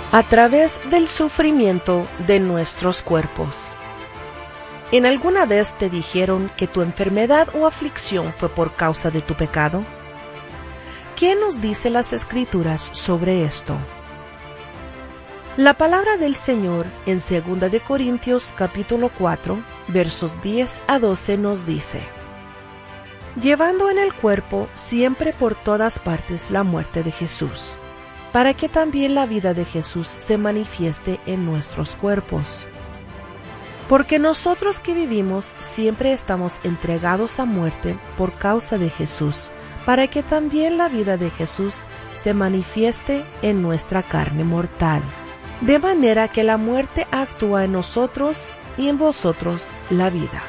a través del sufrimiento de nuestros cuerpos. ¿En alguna vez te dijeron que tu enfermedad o aflicción fue por causa de tu pecado? ¿Qué nos dice las Escrituras sobre esto? La palabra del Señor en 2 de Corintios capítulo 4, versos 10 a 12 nos dice: llevando en el cuerpo siempre por todas partes la muerte de Jesús, para que también la vida de Jesús se manifieste en nuestros cuerpos. Porque nosotros que vivimos siempre estamos entregados a muerte por causa de Jesús, para que también la vida de Jesús se manifieste en nuestra carne mortal. De manera que la muerte actúa en nosotros y en vosotros la vida.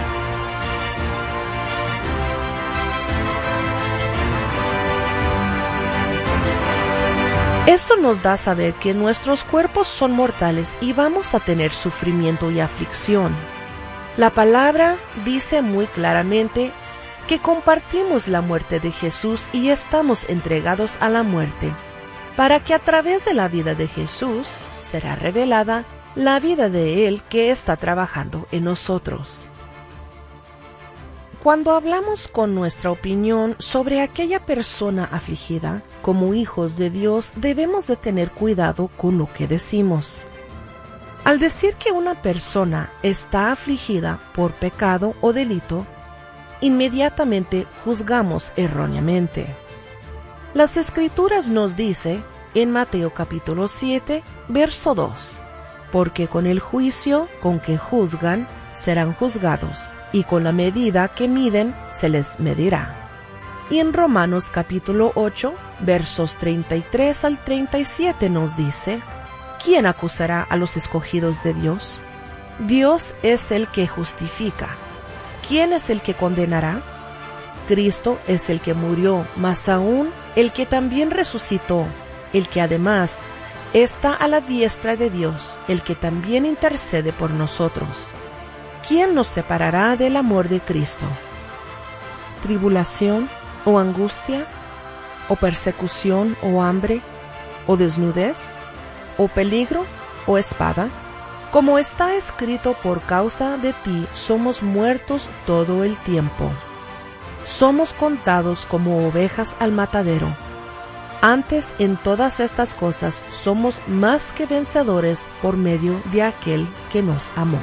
Esto nos da a saber que nuestros cuerpos son mortales y vamos a tener sufrimiento y aflicción. La palabra dice muy claramente que compartimos la muerte de Jesús y estamos entregados a la muerte, para que a través de la vida de Jesús será revelada la vida de Él que está trabajando en nosotros. Cuando hablamos con nuestra opinión sobre aquella persona afligida, como hijos de Dios debemos de tener cuidado con lo que decimos. Al decir que una persona está afligida por pecado o delito, inmediatamente juzgamos erróneamente. Las Escrituras nos dice en Mateo capítulo 7, verso 2, porque con el juicio con que juzgan serán juzgados, y con la medida que miden se les medirá. Y en Romanos capítulo 8, versos 33 al 37 nos dice: ¿quién acusará a los escogidos de Dios? Dios es el que justifica. ¿Quién es el que condenará? Cristo es el que murió, más aún el que también resucitó, el que además está a la diestra de Dios, el que también intercede por nosotros. ¿Quién nos separará del amor de Cristo? ¿Tribulación o angustia, o persecución o hambre, o desnudez, o peligro o espada? Como está escrito, por causa de ti somos muertos todo el tiempo. Somos contados como ovejas al matadero. Antes, en todas estas cosas, somos más que vencedores por medio de aquel que nos amó.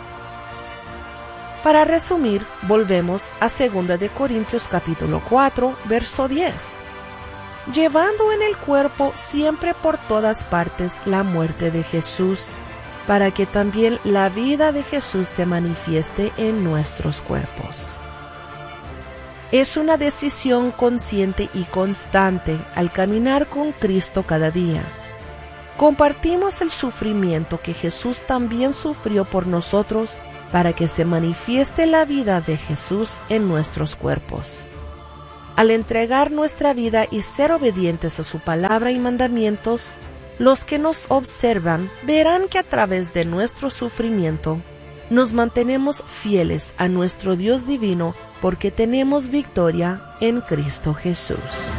Para resumir, volvemos a 2 de Corintios capítulo 4, verso 10. Llevando en el cuerpo siempre por todas partes la muerte de Jesús, para que también la vida de Jesús se manifieste en nuestros cuerpos. Es una decisión consciente y constante al caminar con Cristo cada día. Compartimos el sufrimiento que Jesús también sufrió por nosotros, para que se manifieste la vida de Jesús en nuestros cuerpos. Al entregar nuestra vida y ser obedientes a su palabra y mandamientos, los que nos observan verán que a través de nuestro sufrimiento nos mantenemos fieles a nuestro Dios divino, porque tenemos victoria en Cristo Jesús.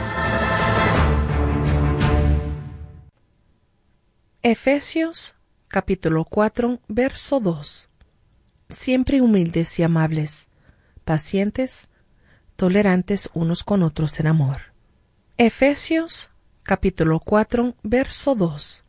Efesios capítulo 4, verso 2. Siempre humildes y amables, pacientes, tolerantes unos con otros en amor. Efesios capítulo 4, verso 2.